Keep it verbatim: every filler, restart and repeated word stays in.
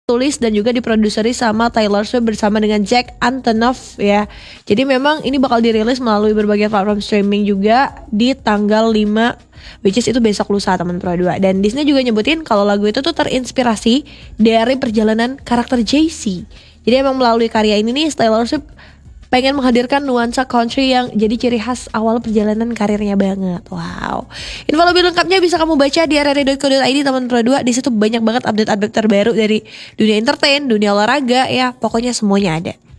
ditulis dan juga diproduseri sama Taylor Swift bersama dengan Jack Antonoff ya. Jadi memang ini bakal dirilis melalui berbagai platform streaming juga di tanggal lima, which is itu besok lusa teman Pro dua. Dan Disney juga nyebutin kalau lagu itu tuh terinspirasi dari perjalanan karakter Jay-Z. Jadi emang melalui karya ini nih Taylor Swift pengen menghadirkan nuansa country yang jadi ciri khas awal perjalanan karirnya banget. Wow. Info lebih lengkapnya bisa kamu baca di r r d dot co dot i d teman Pro dua. Di situ banyak banget update-update terbaru dari dunia entertain, dunia olahraga ya. Pokoknya semuanya ada.